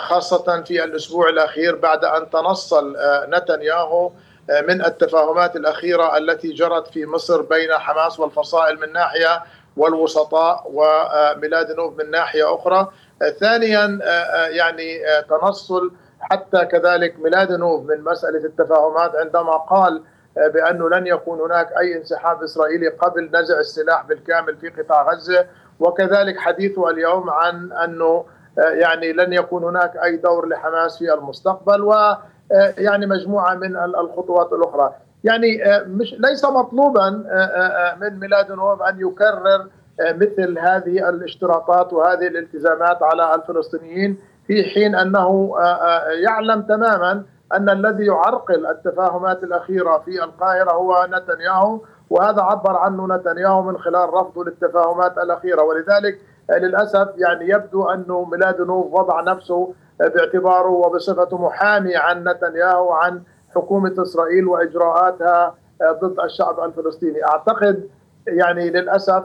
خاصة في الأسبوع الأخير بعد أن تنصل نتنياهو من التفاهمات الأخيرة التي جرت في مصر بين حماس والفصائل من ناحية والوسطاء وميلادينوف من ناحية أخرى. ثانيا يعني تنصل حتى كذلك ميلادينوف من مسألة التفاهمات عندما قال بأنه لن يكون هناك أي انسحاب إسرائيلي قبل نزع السلاح بالكامل في قطاع غزة، وكذلك حديثه اليوم عن أنه يعني لن يكون هناك أي دور لحماس في المستقبل، ويعني مجموعة من الخطوات الأخرى. يعني ليس مطلوبا من ميلادينوف أن يكرر مثل هذه الاشتراطات وهذه الالتزامات على الفلسطينيين، في حين أنه يعلم تماما أن الذي يعرقل التفاهمات الأخيرة في القاهرة هو نتنياهو، وهذا عبر عنه نتنياهو من خلال رفضه للتفاهمات الأخيرة. ولذلك للأسف يعني يبدو أنه ميلادينوف وضع نفسه باعتباره وبصفته محامي عن نتنياهو وعن حكومة إسرائيل وإجراءاتها ضد الشعب الفلسطيني. أعتقد يعني للأسف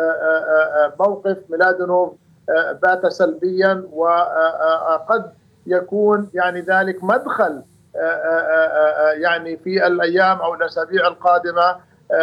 موقف ميلادينوف بات سلبيا، وقد يكون يعني ذلك مدخل يعني في الأيام أو الأسابيع القادمة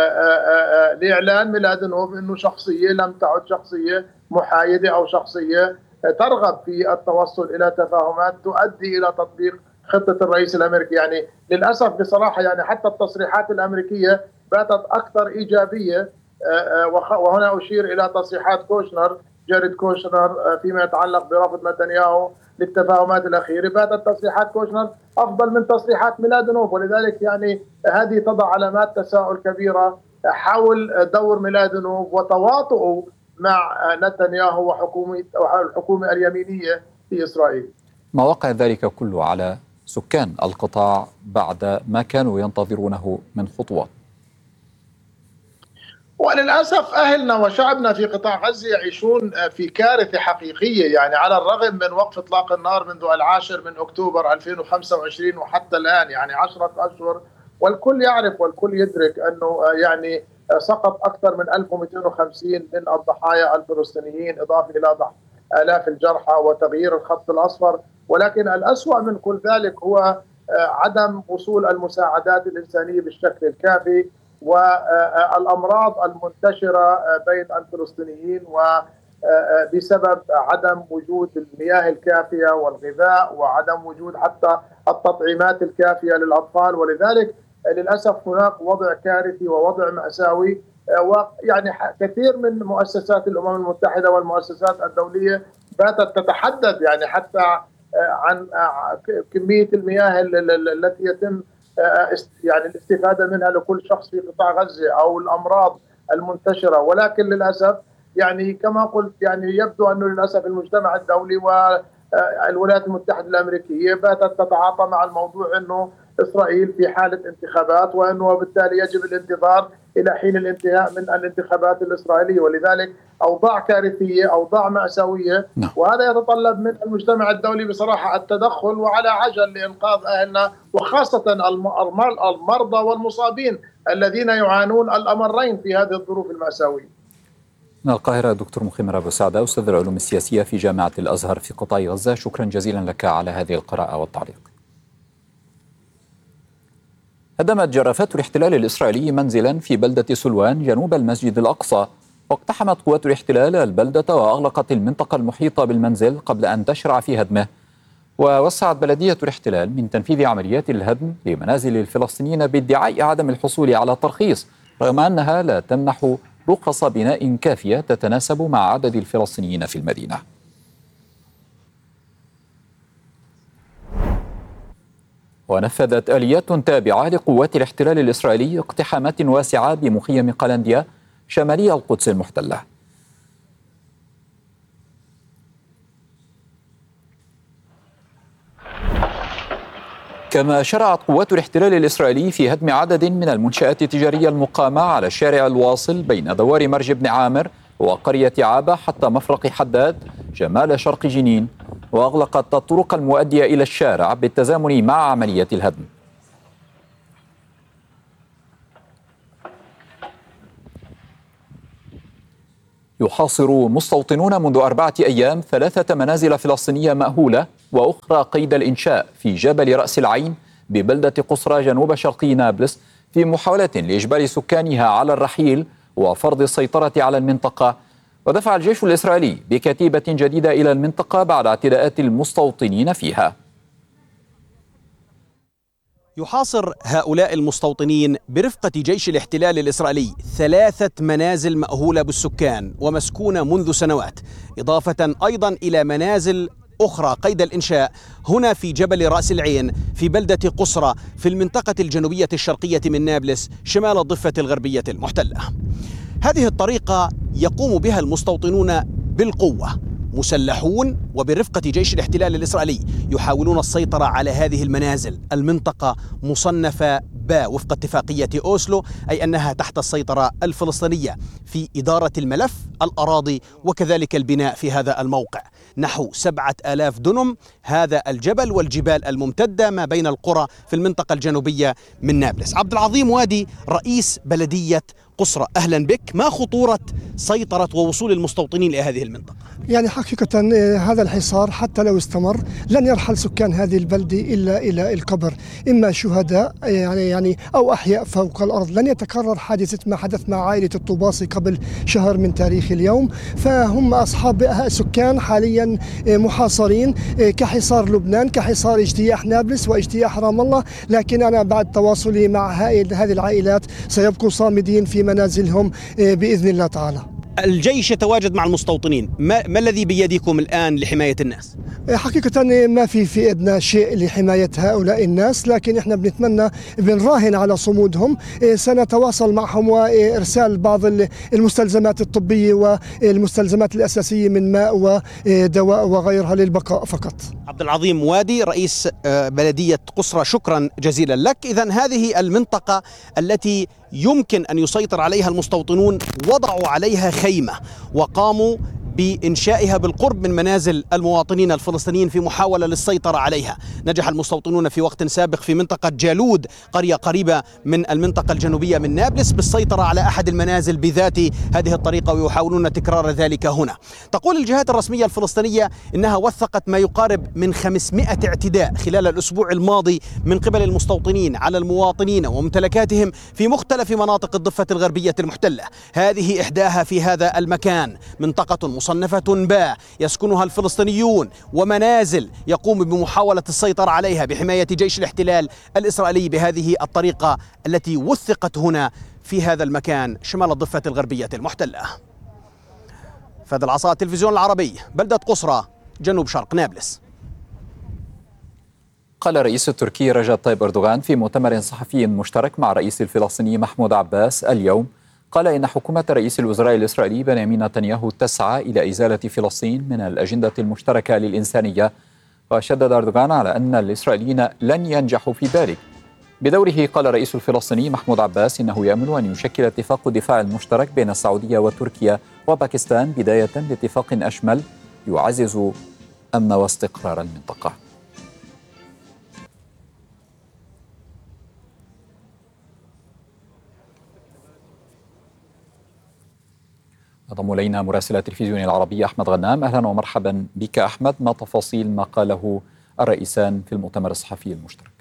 لإعلان ميلادينوف أنه شخصية لم تعد شخصية محايدة أو شخصية ترغب في التوصل إلى تفاهمات تؤدي إلى تطبيق خطة الرئيس الأمريكي. يعني للأسف بصراحة يعني حتى التصريحات الأمريكية باتت أكثر إيجابية، وهنا أشير إلى تصريحات كوشنر جاريد كوشنر فيما يتعلق برفض نتنياهو للتفاهمات الأخيرة. باتت تصريحات كوشنر أفضل من تصريحات ميلادينوف، ولذلك يعني هذه تضع علامات تساؤل كبيرة حول دور ميلادينوف وتواطؤه مع نتنياهو والحكومة اليمينية في إسرائيل. ما وقع ذلك كله على سكان القطاع بعد ما كانوا ينتظرونه من خطوات؟ وللأسف أهلنا وشعبنا في قطاع غزة يعيشون في كارثة حقيقية. يعني على الرغم من وقف إطلاق النار منذ 10 من أكتوبر 2025 وحتى الآن يعني 10 أشهر، والكل يعرف والكل يدرك أنه يعني سقط أكثر من 1250 من الضحايا الفلسطينيين، إضافة إلى آلاف الجرحى وتغيير الخط الأصفر. ولكن الأسوأ من كل ذلك هو عدم وصول المساعدات الإنسانية بالشكل الكافي، والأمراض المنتشرة بين الفلسطينيين وبسبب عدم وجود المياه الكافية والغذاء وعدم وجود حتى التطعيمات الكافية للأطفال. ولذلك للأسف هناك وضع كارثي ووضع مأساوي، ويعني كثير من مؤسسات الأمم المتحدة والمؤسسات الدولية باتت تتحدث يعني حتى عن كمية المياه التي يتم يعني الاستفادة منها لكل شخص في قطاع غزة أو الأمراض المنتشرة. ولكن للأسف يعني كما قلت يعني يبدو أنه للأسف المجتمع الدولي والولايات المتحدة الأمريكية باتت تتعاطى مع الموضوع أنه إسرائيل في حالة انتخابات، وأنه بالتالي يجب الانتظار إلى حين الانتهاء من الانتخابات الإسرائيلية. ولذلك أوضاع كارثية، أوضاع مأساوية، وهذا يتطلب من المجتمع الدولي بصراحة التدخل وعلى عجل لإنقاذ أهلنا، وخاصة المرضى والمصابين الذين يعانون الأمرين في هذه الظروف المأساوية. من القاهرة دكتور مخيمر أبو سعدة، أستاذ العلوم السياسية في جامعة الأزهر في قطاع غزة، شكرا جزيلا لك على هذه القراءة والتعليق. هدمت جرافات الاحتلال الإسرائيلي منزلا في بلدة سلوان جنوب المسجد الأقصى، واقتحمت قوات الاحتلال البلدة وأغلقت المنطقة المحيطة بالمنزل قبل أن تشرع في هدمه. ووسعت بلدية الاحتلال من تنفيذ عمليات الهدم لمنازل الفلسطينيين بادعاء عدم الحصول على ترخيص، رغم أنها لا تمنح رخص بناء كافية تتناسب مع عدد الفلسطينيين في المدينة. ونفذت آليات تابعة لقوات الاحتلال الإسرائيلي اقتحامات واسعة بمخيم قلنديا شمالي القدس المحتلة. كما شرعت قوات الاحتلال الإسرائيلي في هدم عدد من المنشآت التجارية المقامة على الشارع الواصل بين دوار مرج بن عامر وقرية عابة حتى مفرق حداد شمال شرق جنين، وأغلقت الطرق المؤدية إلى الشارع بالتزامن مع عملية الهدم. يحاصر مستوطنون منذ 4 أيام 3 منازل فلسطينية مأهولة وأخرى قيد الإنشاء في جبل رأس العين ببلدة قصرى جنوب شرقي نابلس في محاولة لإجبار سكانها على الرحيل وفرض السيطرة على المنطقة. ودفع الجيش الإسرائيلي بكتيبة جديدة إلى المنطقة بعد اعتداءات المستوطنين فيها. يحاصر هؤلاء المستوطنين برفقة جيش الاحتلال الإسرائيلي 3 منازل مأهولة بالسكان ومسكونة منذ سنوات، إضافة أيضا إلى منازل أخرى قيد الإنشاء هنا في جبل رأس العين في بلدة قصرى في المنطقة الجنوبية الشرقية من نابلس شمال الضفة الغربية المحتلة. هذه الطريقة يقوم بها المستوطنون بالقوة، مسلحون وبرفقة جيش الاحتلال الإسرائيلي يحاولون السيطرة على هذه المنازل. المنطقة مصنفة با وفق اتفاقية أوسلو، أي أنها تحت السيطرة الفلسطينية في إدارة الملف، الأراضي وكذلك البناء في هذا الموقع. نحو 7000 دنم هذا الجبل والجبال الممتدة ما بين القرى في المنطقة الجنوبية من نابلس. عبد العظيم وادي رئيس بلدية قصرى، أهلا بك. ما خطورة سيطرة ووصول المستوطنين إلى هذه المنطقة؟ يعني حقيقة هذا الحصار حتى لو استمر لن يرحل سكان هذه البلدة إلا إلى القبر، إما شهداء يعني أو أحياء فوق الأرض. لن يتكرر حادثة ما حدث مع عائلة الطوباسي قبل شهر من تاريخ اليوم، فهم أصحاب سكان حاليا محاصرين كحصار لبنان، كحصار اجتياح نابلس واجتياح رام الله. لكن أنا بعد تواصلي مع هذه العائلات سيبقوا صامدين في منازلهم بإذن الله تعالى. الجيش يتواجد مع المستوطنين، ما الذي بيدكم الآن لحماية الناس؟ حقيقة ما في إيدنا شيء لحماية هؤلاء الناس، لكن احنا بنراهن على صمودهم. سنتواصل معهم وإرسال بعض المستلزمات الطبية والمستلزمات الأساسية من ماء ودواء وغيرها للبقاء فقط. عبد العظيم وادي رئيس بلدية قصرى، شكرا جزيلا لك. إذن هذه المنطقة التي يمكن أن يسيطر عليها المستوطنون وضعوا عليها خيمة وقاموا بإنشائها بالقرب من منازل المواطنين الفلسطينيين في محاولة للسيطرة عليها. نجح المستوطنون في وقت سابق في منطقة جالود، قرية قريبة من المنطقة الجنوبية من نابلس، بالسيطرة على أحد المنازل بذات هذه الطريقة، ويحاولون تكرار ذلك هنا. تقول الجهات الرسمية الفلسطينية إنها وثقت ما يقارب من 500 اعتداء خلال الأسبوع الماضي من قبل المستوطنين على المواطنين وممتلكاتهم في مختلف مناطق الضفة الغربية المحتلة. هذه إحداها في هذا المكان، منطقة مصنفة با يسكنها الفلسطينيون، ومنازل يقوم بمحاولة السيطرة عليها بحماية جيش الاحتلال الإسرائيلي بهذه الطريقة التي وثقت هنا في هذا المكان شمال الضفة الغربية المحتلة. فهد العصا، التلفزيون العربي، بلدة قصرى، جنوب شرق نابلس. قال الرئيس التركي رجب طيب أردوغان في مؤتمر صحفي مشترك مع الرئيس الفلسطيني محمود عباس اليوم، قال إن حكومة رئيس الوزراء الإسرائيلي بنيامين نتنياهو تسعى إلى إزالة فلسطين من الأجندة المشتركة للإنسانية. وشدد أردوغان على أن الإسرائيليين لن ينجحوا في ذلك. بدوره قال الرئيس الفلسطيني محمود عباس إنه يأمل أن يشكل اتفاق الدفاع المشترك بين السعودية وتركيا وباكستان بداية لاتفاق أشمل يعزز أمن واستقرار المنطقة. انضم الينا مراسل التلفزيون العربي احمد غنام. اهلا ومرحبا بك احمد، ما تفاصيل ما قاله الرئيسان في المؤتمر الصحفي المشترك؟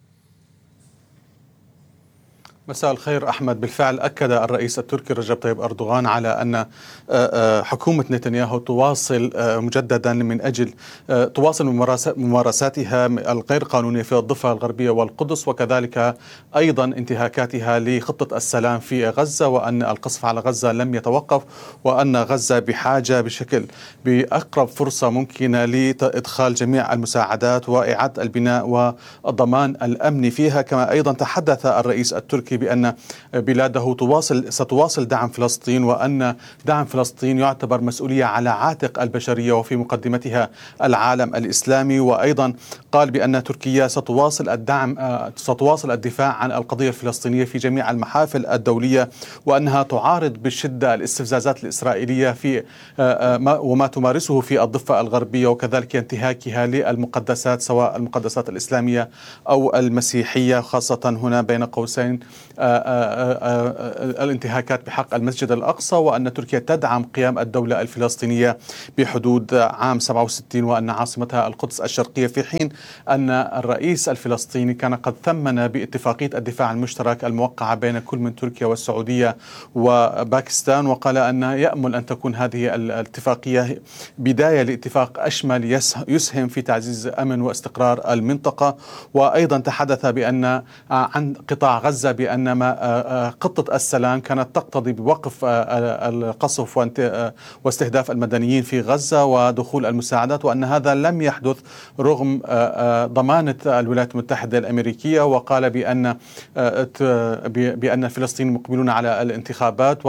مساء الخير أحمد. بالفعل أكد الرئيس التركي رجب طيب أردوغان على أن حكومة نتنياهو تواصل مجددا من أجل تواصل ممارساتها الغير قانونية في الضفة الغربية والقدس، وكذلك أيضا انتهاكاتها لخطة السلام في غزة، وأن القصف على غزة لم يتوقف، وأن غزة بحاجة بأقرب فرصة ممكنة لإدخال جميع المساعدات وإعادة البناء والضمان الأمني فيها. كما أيضا تحدث الرئيس التركي بأن بلاده ستواصل دعم فلسطين، وأن دعم فلسطين يعتبر مسؤولية على عاتق البشرية وفي مقدمتها العالم الإسلامي. وأيضا قال بأن تركيا ستواصل الدفاع عن القضية الفلسطينية في جميع المحافل الدولية، وأنها تعارض بشدة الاستفزازات الإسرائيلية في وما تمارسه في الضفة الغربية، وكذلك انتهاكها للمقدسات سواء المقدسات الإسلامية أو المسيحية، خاصة هنا بين قوسين الانتهاكات بحق المسجد الأقصى، وأن تركيا تدعم قيام الدولة الفلسطينية بحدود عام 67 وأن عاصمتها القدس الشرقية، في حين أن الرئيس الفلسطيني كان قد ثمن باتفاقية الدفاع المشترك الموقعة بين كل من تركيا والسعودية وباكستان، وقال أن يأمل أن تكون هذه الاتفاقية بداية لاتفاق أشمل يسهم في تعزيز أمن واستقرار المنطقة. وأيضا تحدث بأن عن قطاع غزة بأن خطة السلام كانت تقتضي بوقف القصف واستهداف المدنيين في غزة ودخول المساعدات، وأن هذا لم يحدث رغم ضمانة الولايات المتحدة الأمريكية. وقال بأن الفلسطينيين مقبلون على الانتخابات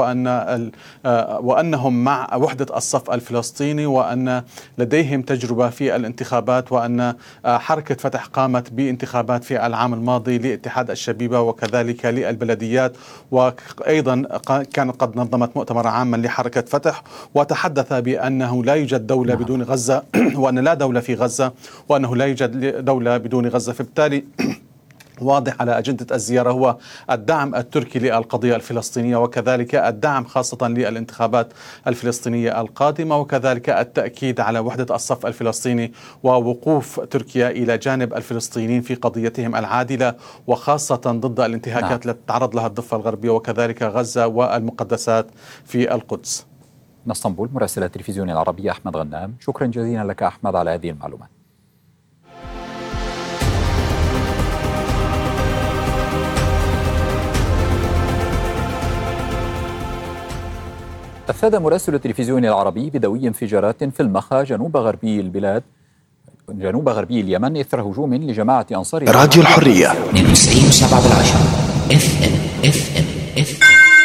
وأنهم مع وحدة الصف الفلسطيني، وأن لديهم تجربة في الانتخابات، وأن حركة فتح قامت بانتخابات في العام الماضي لاتحاد الشبيبة وكذلك للبلديات، وأيضا كانت قد نظمت مؤتمر عاما لحركة فتح، وتحدث بأنه لا يوجد دولة بدون غزة وأن لا دولة في غزة وأنه لا يوجد دولة بدون غزة. فبالتالي واضح على أجندة الزيارة هو الدعم التركي للقضية الفلسطينية، وكذلك الدعم خاصة للانتخابات الفلسطينية القادمة، وكذلك التأكيد على وحدة الصف الفلسطيني ووقوف تركيا إلى جانب الفلسطينيين في قضيتهم العادلة، وخاصة ضد الانتهاكات التي تعرض لها الضفة الغربية وكذلك غزة والمقدسات في القدس. من اسطنبول مراسل التلفزيون العربي أحمد غنام، شكرا جزيلا لك أحمد على هذه المعلومات. أفاد مراسل التلفزيون العربي بدوي انفجارات في المخا جنوب غربي اليمن إثر هجوم لجماعة أنصار راديو الحرية 92.7 FM.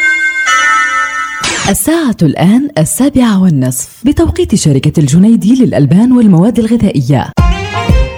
الساعة الآن 7:30 بتوقيت شركة الجنيدي للألبان والمواد الغذائية.